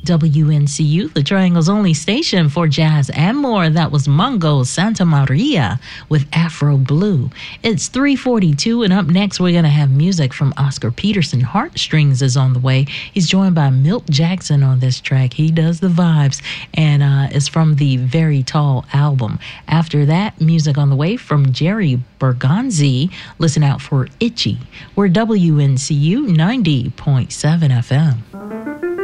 WNCU, the Triangle's only station for jazz and more. That was Mungo Santa Maria with Afro Blue. It's 3:42, and up next we're going to have music from Oscar Peterson. Heartstrings is on the way. He's joined by Milt Jackson on this track. He does the vibes, and it's from the Very Tall album. After that, music on the way from Jerry Bergonzi. Listen out for Itchy. We're WNCU 90.7 FM.